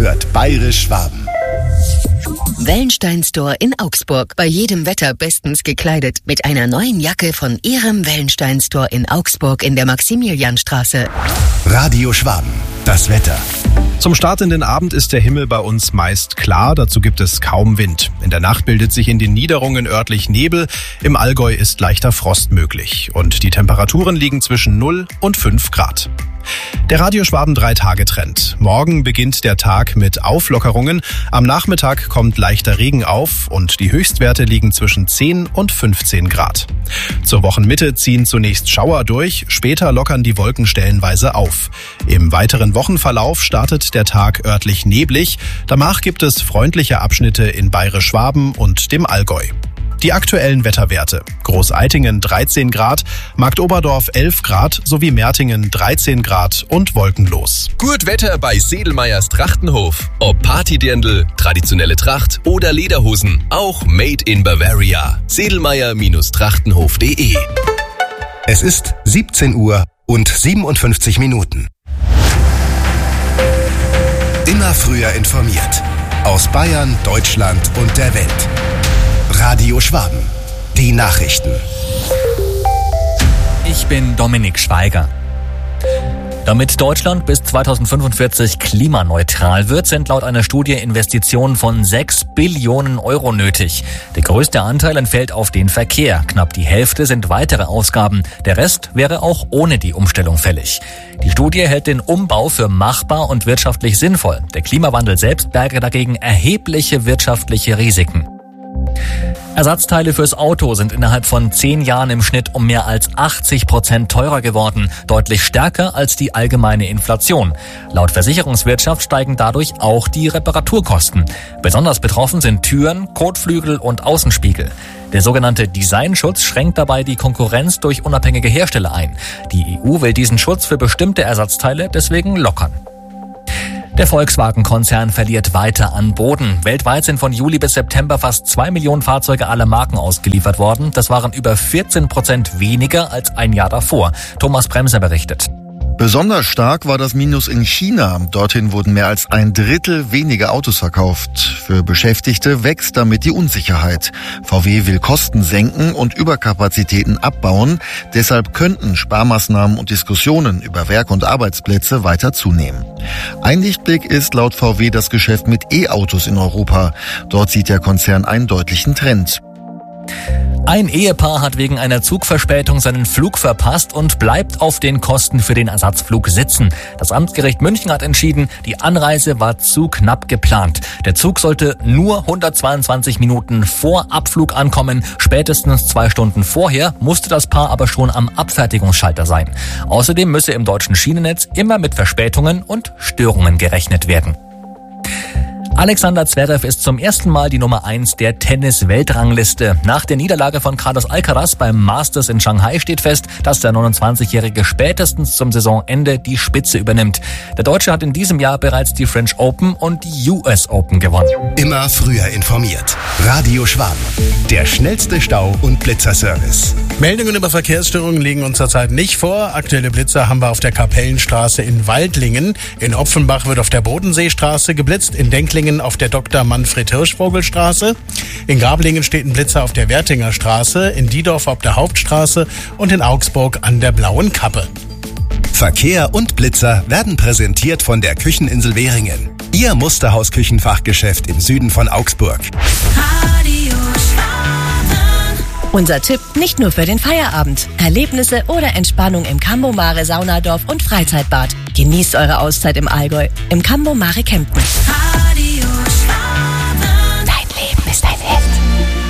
hört Bayerisch Schwaben. Wellenstein Store in Augsburg. Bei jedem Wetter bestens gekleidet. Mit einer neuen Jacke von Ihrem Wellenstein Store in Augsburg in der Maximilianstraße. Radio Schwaben. Das Wetter. Zum Start in den Abend ist der Himmel bei uns meist klar, dazu gibt es kaum Wind. In der Nacht bildet sich in den Niederungen örtlich Nebel, im Allgäu ist leichter Frost möglich und die Temperaturen liegen zwischen 0 und 5 Grad. Der Radio Schwaben 3-Tage-Trend. Morgen beginnt der Tag mit Auflockerungen, am Nachmittag kommt leichter Regen auf und die Höchstwerte liegen zwischen 10 und 15 Grad. Zur Wochenmitte ziehen zunächst Schauer durch, später lockern die Wolken stellenweise auf. Im weiteren Wochenverlauf startet der Tag örtlich neblig, danach gibt es freundliche Abschnitte in Bayerisch Schwaben und dem Allgäu. Die aktuellen Wetterwerte. Großeitingen 13 Grad, Marktoberdorf 11 Grad sowie Mertingen 13 Grad und wolkenlos. Gut Wetter bei Sedelmeyers Trachtenhof. Ob Partydirndl, traditionelle Tracht oder Lederhosen, auch made in Bavaria. Sedelmeyer-Trachtenhof.de. Es ist 17 Uhr und 57 Minuten. Immer früher informiert. Aus Bayern, Deutschland und der Welt. Radio Schwaben. Die Nachrichten. Ich bin Dominik Schweiger. Damit Deutschland bis 2045 klimaneutral wird, sind laut einer Studie Investitionen von 6 Billionen Euro nötig. Der größte Anteil entfällt auf den Verkehr. Knapp die Hälfte sind weitere Ausgaben. Der Rest wäre auch ohne die Umstellung fällig. Die Studie hält den Umbau für machbar und wirtschaftlich sinnvoll. Der Klimawandel selbst berge dagegen erhebliche wirtschaftliche Risiken. Ersatzteile fürs Auto sind innerhalb von 10 Jahren im Schnitt um mehr als 80% teurer geworden, deutlich stärker als die allgemeine Inflation. Laut Versicherungswirtschaft steigen dadurch auch die Reparaturkosten. Besonders betroffen sind Türen, Kotflügel und Außenspiegel. Der sogenannte Designschutz schränkt dabei die Konkurrenz durch unabhängige Hersteller ein. Die EU will diesen Schutz für bestimmte Ersatzteile deswegen lockern. Der Volkswagen-Konzern verliert weiter an Boden. Weltweit sind von Juli bis September fast 2 Millionen Fahrzeuge aller Marken ausgeliefert worden. Das waren über 14% weniger als ein Jahr davor. Thomas Bremser berichtet. Besonders stark war das Minus in China. Dorthin wurden mehr als 1/3 weniger Autos verkauft. Für Beschäftigte wächst damit die Unsicherheit. VW will Kosten senken und Überkapazitäten abbauen. Deshalb könnten Sparmaßnahmen und Diskussionen über Werk- und Arbeitsplätze weiter zunehmen. Ein Lichtblick ist laut VW das Geschäft mit E-Autos in Europa. Dort sieht der Konzern einen deutlichen Trend. Ein Ehepaar hat wegen einer Zugverspätung seinen Flug verpasst und bleibt auf den Kosten für den Ersatzflug sitzen. Das Amtsgericht München hat entschieden, die Anreise war zu knapp geplant. Der Zug sollte nur 122 Minuten vor Abflug ankommen. Spätestens 2 Stunden vorher musste das Paar aber schon am Abfertigungsschalter sein. Außerdem müsse im deutschen Schienennetz immer mit Verspätungen und Störungen gerechnet werden. Alexander Zverev ist zum ersten Mal die Nummer 1 der Tennis-Weltrangliste. Nach der Niederlage von Carlos Alcaraz beim Masters in Shanghai steht fest, dass der 29-Jährige spätestens zum Saisonende die Spitze übernimmt. Der Deutsche hat in diesem Jahr bereits die French Open und die US Open gewonnen. Immer früher informiert. Radio Schwaben. Der schnellste Stau- und Blitzerservice. Meldungen über Verkehrsstörungen liegen uns zurzeit nicht vor. Aktuelle Blitzer haben wir auf der Kapellenstraße in Waldlingen. In Opfenbach wird auf der Bodenseestraße geblitzt. In Denklingen auf der Dr. Manfred-Hirschvogel-Straße. In Grablingen steht ein Blitzer auf der Wertinger Straße, in Diedorf auf der Hauptstraße und in Augsburg an der Blauen Kappe. Verkehr und Blitzer werden präsentiert von der Kücheninsel Währingen. Ihr Musterhaus-Küchenfachgeschäft im Süden von Augsburg. Radio Schwaben. Unser Tipp nicht nur für den Feierabend. Erlebnisse oder Entspannung im Cambo Mare Saunadorf und Freizeitbad. Genießt eure Auszeit im Allgäu, im Cambo Mare Kempten.